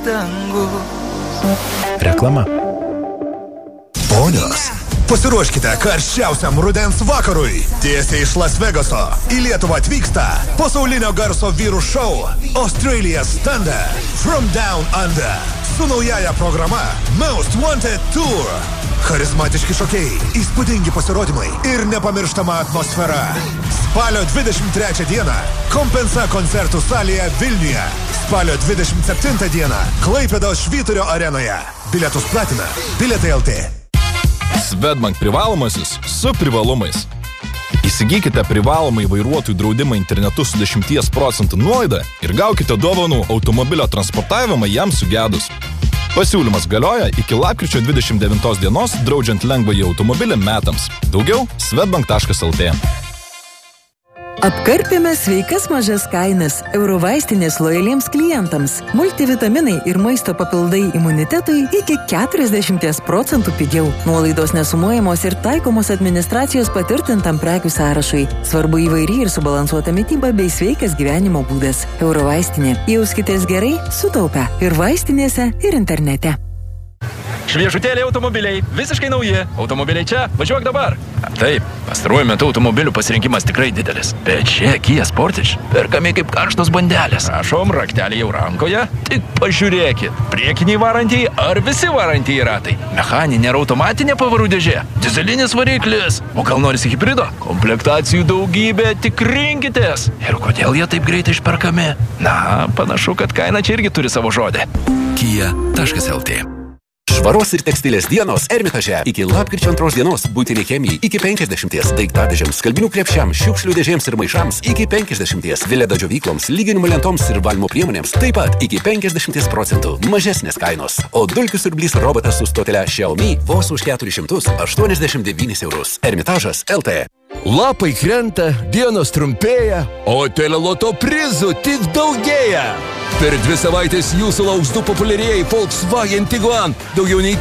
Reklama. Ponios, pasiruoškite karščiausiam rudens vakarui. Tiesiai iš Las Vegaso į Lietuvą atvyksta pasaulinio garso vyrų šou Australia's Thunder From Down Under su naujaja programa Most Wanted Tour. Charizmatiški šokėjai, įspūdingi pasirodymai ir nepamirštama atmosfera. Spalio 23 dieną Kompensa koncertų salėje Vilniuje. Spalio 27 dieną Klaipėdos Švyturio arenoje. Bilietus platina Bilietai LT. Swedbank privalomasis su privalumais. Įsigykite privalomai vairuotojų draudimą internetu su 10% nuolaida ir gaukite dovanų automobilio transportavimą jam sugedus. Pasiūlymas galioja iki lapkričio 29 dienos, draudžiant lengvąjį automobilį metams. Daugiau swedbank.lt. Apkarpėme sveikas mažas kainas Eurovaistinės lojaliems klientams. Multivitaminai ir maisto papildai imunitetui iki 40% pigiau. Nuolaidos nesumuojamos ir taikomos administracijos patvirtintam prekių sąrašui. Svarbu įvairi ir subalansuota mityba bei sveikas gyvenimo būdas. Eurovaistinė. Jauskitės gerai, sutaupę. Ir vaistinėse, ir internete. Šviežutėliai automobiliai, visiškai nauji. Automobiliai čia, važiuok dabar. Taip, pastaruoju metu automobilių pasirinkimas tikrai didelis. Bet čia Kia Sportage perkami kaip karštos bandelės. Prašom, rakteliai jau rankoje. Tik pažiūrėkit. Priekiniai varantieji ar visi varantieji ratai. Mechaninė ar automatinė pavarų dėžė. Dizelinis variklis. O gal norisi hibrido? Komplektacijų daugybė, tik rinkitės. Ir kodėl jie taip greitai išperkami? Na, panašu, kad kaina čia irgi turi savo žodį. Kia.lt. Švaros ir tekstilės dienos Ermitaže. Iki lapkričio 2 dienos būtiniai chemijai iki 50, daiktadėžiams, skalbinių krepšiams, šiukšlių dėžėms ir maišams iki 50, vileda džiovykloms, lyginimo lentoms ir valymo priemonėms taip pat iki 50% mažesnės kainos. O dulkių siurblys robotas su stotele Xiaomi vos už 489 eurus. Ermitažas LT. Lapai krenta, dienos trumpėja, o Teleloto prizų tik daugėja. Per 2 savaitės jūsų lauks 2 populiarieji Volkswagen Tiguan, daugiau nei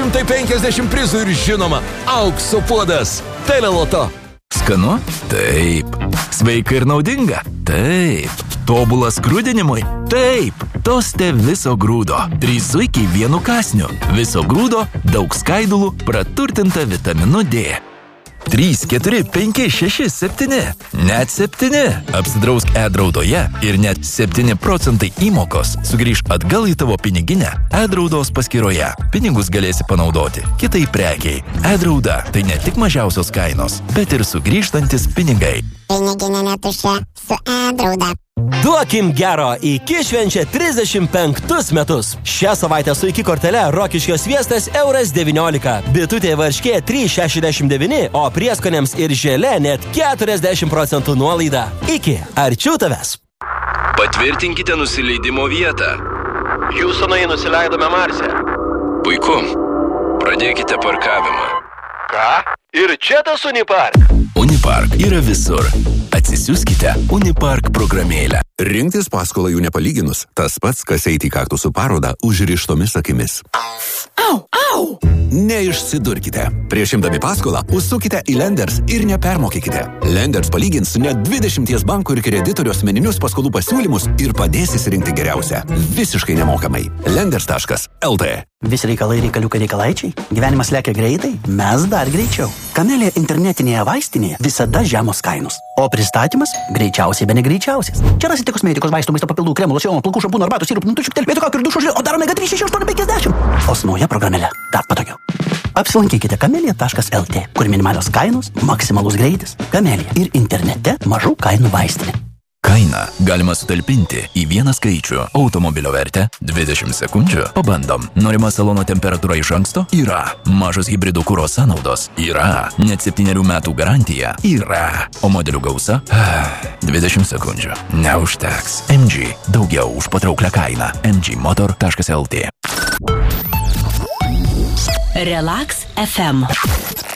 350 prizų ir žinoma, aukso puodas. Teleloto. Skanu? Taip. Sveika ir naudinga? Taip. Tobulas grūdinimui? Taip. Toste viso grūdo. 3 zuikiai vienu kąsniu. Viso grūdo, daug skaidulų, praturtinta vitaminu D. 3, 4, 5, 6, 7. Net 7. Apsidrausk e-draudoje ir net 7% įmokos sugrįž atgal į tavo piniginę e-draudos paskyroje. Pinigus galėsi panaudoti kitai prekiai. E-drauda tai ne tik mažiausios kainos, bet ir sugrįžtantis pinigai. Piniginė netuščia su e-drauda. Duokim gero, iki švenčia 35 metus. Šią savaitę su iki kortele Rokiškio sviestas €19. Bitutė varškė 3,69, o prieskonėms ir želė net 40% nuolaida. Iki, arčiau tavęs. Patvirtinkite nusileidimo vietą. Hjūstonai nusileidome Marse. Puiku. Pradėkite parkavimą. Ką? Ir čia tas Unipark? Unipark yra visur. Atsisiųskite Unipark programėlę. Rinktis paskolą jų nepalyginus, tas pats, kas eiti į kaktusų parodą užrištomis akimis. Au, au! Neišsidurkite. Prieš imdami paskolą, užsukite į Lenders ir nepermokykite. Lenders palygins net 20 bankų ir kreditorių asmeninius paskolų pasiūlymus ir padės įsirinkti geriausią. Visiškai nemokamai. Lenders.lt. Visi reikalai reikaliukai reikalaičiai. Gyvenimas lekia greitai, mes dar greičiau. Kamelė internetinėje vaistinėje visada žemos kainos. O pristatymas greičiausiai be negreičiausias. Čia rasite kosmetikos, vaistų, maisto papildų, kremų, locionų, plaukų, šampūnų, arbatų, sirupų, nutučių, vietoj kaukių ir dušo žilio, o dar omega 3, 6, 8, 50. O su nauja programėle dar patogiau. Apsilankykite kamelija.lt, kur minimalios kainos, maksimalus greitis. Kamelija ir internete mažų kainų vaistinė. Kainą galima sutalpinti į vieną skaičių. Automobilio vertę 20 sekundžių. Pabandom. Norima salono temperatūra iš anksto? Yra. Mažos hibridų kuro sąnaudos? Yra. Net 7 metų garantija? Yra. O modelių gausa? 20 sekundžių. Neužteks. MG. Daugiau už patrauklią kainą. mgmotor.lt. Relax FM.